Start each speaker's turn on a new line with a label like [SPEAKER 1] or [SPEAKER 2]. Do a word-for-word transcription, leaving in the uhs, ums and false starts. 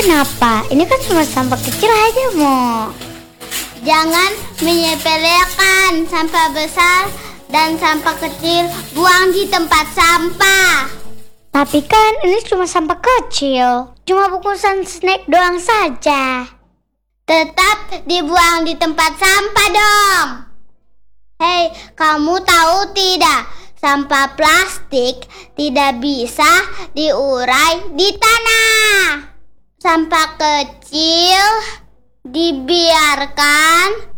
[SPEAKER 1] kenapa? Ini kan cuma sampah kecil aja, Mo.
[SPEAKER 2] Jangan menyepelekan sampah besar dan sampah kecil, buang di tempat sampah.
[SPEAKER 1] Tapi kan ini cuma sampah kecil, cuma bungkusan snack doang saja.
[SPEAKER 2] Tetap dibuang di tempat sampah dong. Hei, kamu tahu tidak? Sampah plastik tidak bisa diurai di tanah. Sampah kecil dibiarkan